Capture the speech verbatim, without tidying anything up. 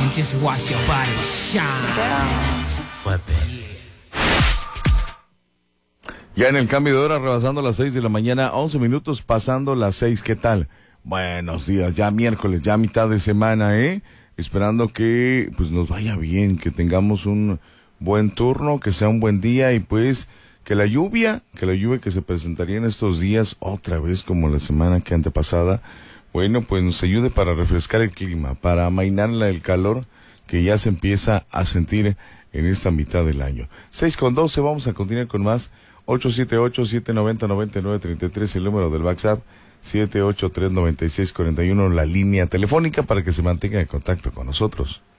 and just watch your body shine. Ya en el cambio de hora, rebasando las seis de la mañana, once minutos pasando las seis. ¿Qué tal? Buenos días, ya miércoles, ya mitad de semana, ¿eh? Esperando que pues nos vaya bien, que tengamos un buen turno, que sea un buen día y pues que la lluvia, que la lluvia que se presentaría en estos días, otra vez como la semana que antepasada, bueno, pues nos ayude para refrescar el clima, para amainarle el calor que ya se empieza a sentir en esta mitad del año. seis con doce, vamos a continuar con más. ocho siete ocho, siete nueve cero, nueve nueve tres tres, el número del WhatsApp, siete ocho tres, nueve seis cuatro uno, la línea telefónica para que se mantenga en contacto con nosotros.